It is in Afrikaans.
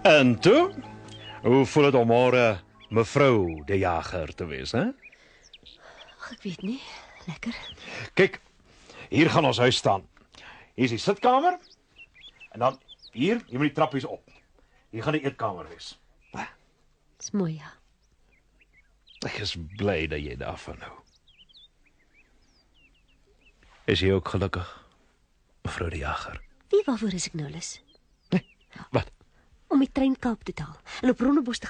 En toe? Hoe voel dit om môre mevrou De Jager te wees, hè? Ag, ek weet nie. Lekker. Kyk, hier gaan ons huis staan. Hier is die sitkamer. En dan hier moet die trappies op. Hier gaan die eetkamer wees. Dis mooi, ja. Ek is bly dat jy daarvan hou. Is jy ook gelukkig, mevrou De Jager? Wie waarvoor is ek nou lus? Wat? Om die trein Kaap toe te haal en op Rondebos te